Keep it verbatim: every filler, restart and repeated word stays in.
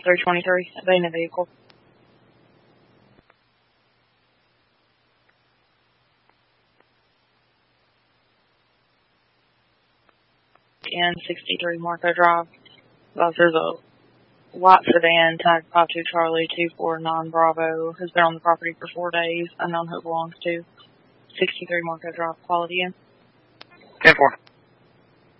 three twenty-three, abandoned vehicle. N sixty-three Marco Drive. There's a white sedan tagged five two Charlie two four nine Bravo. Has been on the property for four days. Unknown who it belongs to. sixty-three Marco Drive, Quality Inn.